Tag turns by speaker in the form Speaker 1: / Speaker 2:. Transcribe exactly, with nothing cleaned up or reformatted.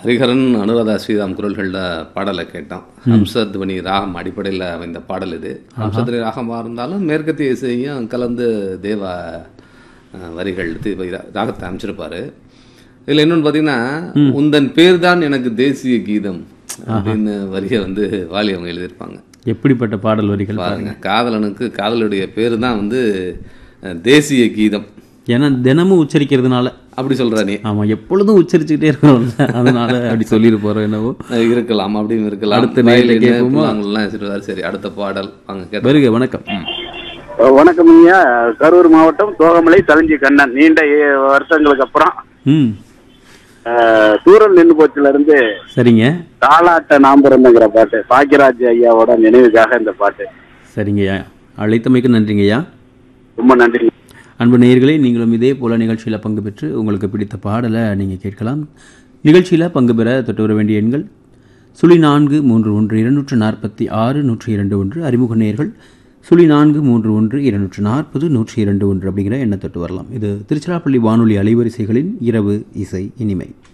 Speaker 1: ஹரிஹரன், அனுராதா ஸ்ரீராம் குரல்களில் பாடலை கேட்டோம். ஹம்சத்வனி ராகம் அடிப்படையில் அமைந்த பாடல் இது. ஹம்சத்வனி ராகமாக இருந்தாலும் மேற்கத்திய இசையும் கலந்து தேவா அஹ், வரிகள் தி- ராகத்தை அமைச்சிருப்பாரு. இதில் இன்னொன்று பார்த்தீங்கன்னா, உந்தன் பேர் தான் எனக்கு தேசிய கீதம் அப்படின்னு வரியை வந்து வாலி அவங்க எழுதியிருப்பாங்க.
Speaker 2: எப்படிப்பட்ட பாடல் வரிகள்
Speaker 1: பாருங்க, காதலனுக்கு காதலுடைய பேர் தான் வந்து அஹ், தேசிய கீதம்
Speaker 2: ஏன்னா தினமும் உச்சரிக்கிறதுனால.
Speaker 1: அப்படி சொல்ற நீ.
Speaker 2: ஆமா, எப்பொழுதும் உச்சரிச்சுக்கிட்டே இருக்கிறோம்ல, அதனால அப்படி சொல்லிட்டு போறோம் என்னவோ.
Speaker 1: அஹ், இருக்கலாம், அப்படின்னு இருக்கலாம்.
Speaker 2: அடுத்த நேயர்ல
Speaker 1: வயலின்,
Speaker 2: கேட்போமா?
Speaker 1: புல்லாங்குழலாம் வச்சிருக்காரு. சரி, அடுத்த பாடல் வாங்க கேட்டோம்.
Speaker 2: வருக, வணக்கம்.
Speaker 3: வணக்கம் ஐயா. கரூர் மாவட்டம் தோகமலை தலிஞ்சி கண்ணன். நீண்ட ஏ- வருஷங்களுக்கு அப்புறம்
Speaker 2: ம்
Speaker 3: அஹ், தூரல் நின்று போச்சுல இருந்து
Speaker 2: சரிங்க
Speaker 3: தாலாட்ட நாம்பரம்ங்கிற பாட்டு, பாக்கியராஜ் ஐயாவோட நினைவுக்காக இந்த பாட்டு.
Speaker 2: சரிங்கய்யா, அழைத்தமைக்கு நன்றிங்கய்யா.
Speaker 3: ரொம்ப நன்றி.
Speaker 2: அன்பு நேயர்களே, நீங்களும் இதே போல நிகழ்ச்சியில் பங்கு பெற்று உங்களுக்கு பிடித்த பாடலை நீங்கள் கேட்கலாம். நிகழ்ச்சியில் பங்கு பெற தொட்டு வர வேண்டிய எண்கள் சுழி நான்கு மூன்று ஒன்று இருநூற்று நாற்பத்தி ஆறு நூற்றி இரண்டு ஒன்று. அறிமுக நேயர்கள் சுழி நான்கு மூன்று ஒன்று இருநூற்று நாற்பது நூற்றி இரண்டு ஒன்று அப்படிங்கிற எண்ணை தொட்டு வரலாம். இது திருச்சிராப்பள்ளி வானொலி அலைவரிசைகளின் இரவு இசை இனிமை.